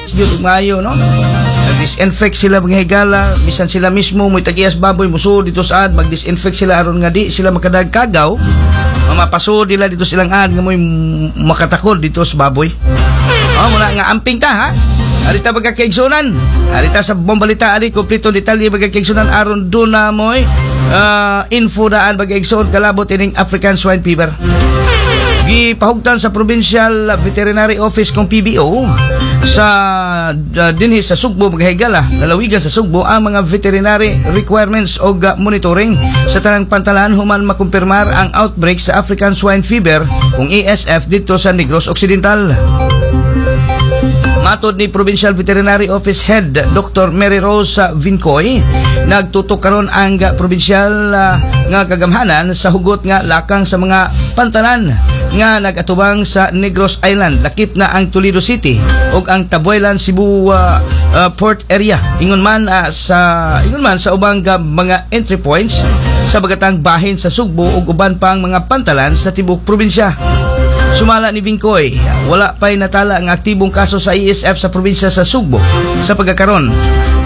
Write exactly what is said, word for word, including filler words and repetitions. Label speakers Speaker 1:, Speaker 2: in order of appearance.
Speaker 1: Yun mayo, no? Nag-disinfect sila mga higala, bisan sila mismo mo'y tagias baboy muso dito sa ad, mag-disinfect sila aron nga di sila makadagkagaw. Mamapaso nila dito silang ad nga mo'y makatakod dito sa baboy. Oh, muna nga amping ta, ha? Arita baga kaigsunan. Arita sa bombalita ari kompleto detalye baga kaigsunan aron do na mo'y uh, info daan baga kaigsunan kalabot ining African Swine Fever. Gipahugtan sa Provincial Veterinary Office kung P B O sa uh, dinhi sa Sugbo maghigala lalawigan sa Sugbo ang mga veterinary requirements o uh, monitoring sa tanang pantalan human makumpirmar ang outbreak sa African Swine Fever kung A S F dito sa Negros Occidental. Matod ni Provincial Veterinary Office Head Doctor Mary Rose Vincoy, nagtutok karon ang uh, provincial uh, nga kagamhanan sa hugot nga lakang sa mga pantalan nga nagatubang sa Negros Island, lakip na ang Toledo City ug ang Tabuelan Cebu uh, uh, Port Area. Ingon man uh, sa ingon man sa ubang uh, mga entry points sa bagatang bahin sa Sugbo ug uban pang mga pantalan sa tibok probinsya. Sumala ni Vincoy, wala pa'y natala ang aktibong kaso sa A S F sa probinsya sa Sugbo sa pagkakaron.